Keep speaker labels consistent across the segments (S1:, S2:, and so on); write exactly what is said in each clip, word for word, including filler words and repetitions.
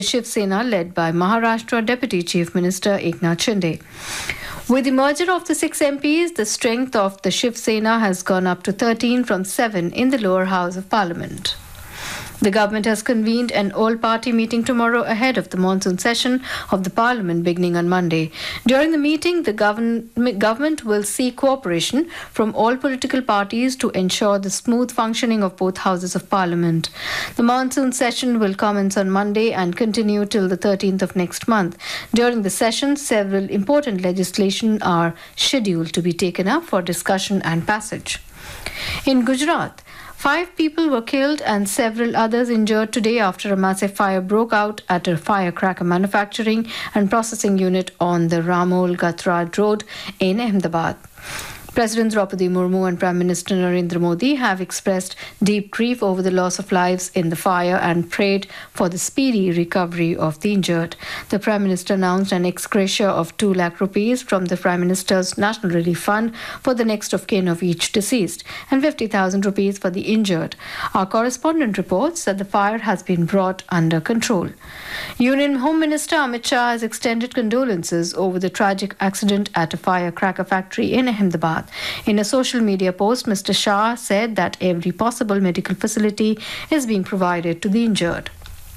S1: Shiv Sena led by Maharashtra Deputy Chief Minister Eknath Shinde. With the merger of the six M Ps, the strength of the Shiv Sena has gone up to thirteen from seven in the lower house of parliament. The government has convened an all-party meeting tomorrow ahead of the monsoon session of the parliament beginning on Monday. During the meeting, the govern- government will seek cooperation from all political parties to ensure the smooth functioning of both houses of parliament. The monsoon session will commence on Monday and continue till the thirteenth of next month. During the session, several important legislation are scheduled to be taken up for discussion and passage. In Gujarat, five people were killed and several others injured today after a massive fire broke out at a firecracker manufacturing and processing unit on the Ramol Gatrad Road in Ahmedabad. President Draupadi Murmu and Prime Minister Narendra Modi have expressed deep grief over the loss of lives in the fire and prayed for the speedy recovery of the injured. The Prime Minister announced an ex gratia of two lakh rupees from the Prime Minister's National Relief Fund for the next of kin of each deceased and fifty thousand rupees for the injured. Our correspondent reports that the fire has been brought under control. Union Home Minister Amit Shah has extended condolences over the tragic accident at a firecracker factory in Ahmedabad. In a social media post, Mister Shah said that every possible medical facility is being provided to the injured.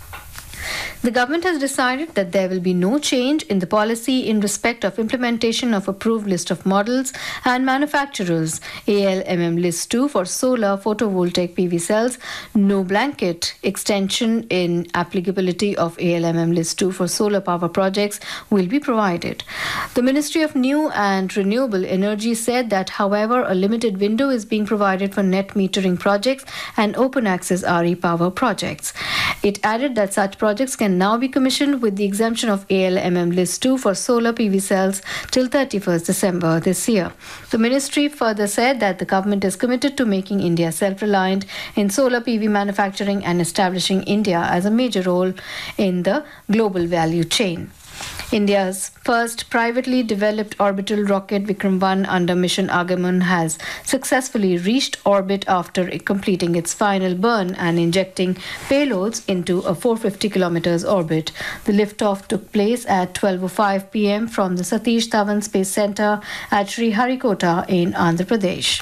S1: The government has decided that there will be no change in the policy in respect of implementation of approved list of models and manufacturers A L M M List two for solar photovoltaic P V cells. No blanket extension in applicability of A L M M List two for solar power projects will be provided. The Ministry of New and Renewable Energy said that, however, a limited window is being provided for net metering projects and open access R E power projects. It added that such projects can now be commissioned with the exemption of A L M M List two for solar P V cells till thirty-first December this year. The ministry further said that the government is committed to making India self-reliant in solar P V manufacturing and establishing India as a major role in the global value chain. India's first privately developed orbital rocket Vikram one under mission Agaman has successfully reached orbit after completing its final burn and injecting payloads into a four hundred fifty kilometers orbit. The liftoff took place at twelve oh five p m from the Satish Dhawan Space Center at Sriharikota in Andhra Pradesh.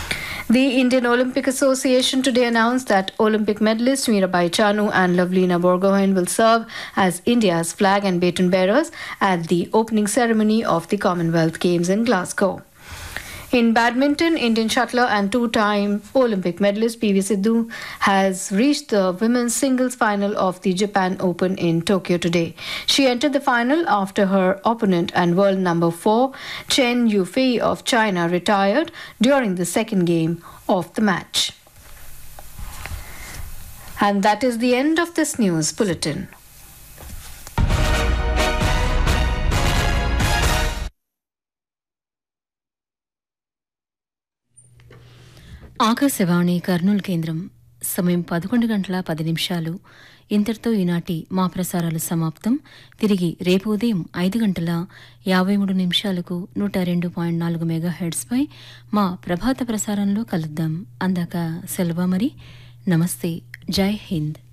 S1: The Indian Olympic Association today announced that Olympic medalists Mirabai Chanu and Lavlina Borgohain will serve as India's flag and baton bearers at the opening ceremony of the Commonwealth Games in Glasgow. In badminton, Indian shuttler and two-time Olympic medalist P V Sindhu has reached the women's singles final of the Japan Open in Tokyo today. She entered the final after her opponent and world number four, Chen Yufei of China, retired during the second game of the match. And that is the end of this news bulletin.
S2: Akashvani Kurnool కేంద్రం సమయం పదకొండు గంటల పది నిమిషాలు. ఇంతటితో ఈనాటి మా ప్రసారాలు సమాప్తం. తిరిగి రేపు ఉదయం ఐదు గంటల యాభై మూడు నిమిషాలకు నూట రెండు పాయింట్ నాలుగు మెగా హెడ్స్పై మా ప్రభాత ప్రసారంలో కలుద్దాం. అందాక సెలవు మరి. నమస్తే. జై హింద్.